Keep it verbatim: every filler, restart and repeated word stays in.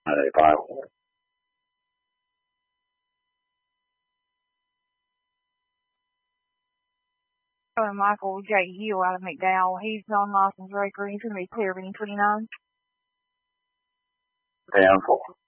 ninety-five. Hello, Michael J. Hill out of McDowell. He's non-licensed wrecker. He's going to be clear of any twenty-nine. ten four.